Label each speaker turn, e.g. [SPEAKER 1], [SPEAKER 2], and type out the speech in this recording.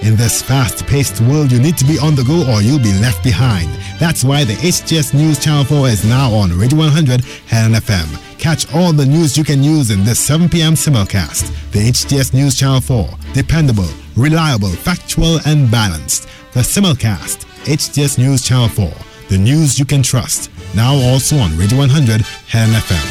[SPEAKER 1] In this fast-paced world, you need to be on the go or you'll be left behind. That's why the HTS News Channel 4 is now on Radio 100 Henan FM. Catch all the news you can use in this 7 p.m. simulcast. The HTS News Channel 4. Dependable, reliable, factual, and balanced. The simulcast. HTS News Channel 4. The news you can trust. Now also on Radio 100 Henan FM.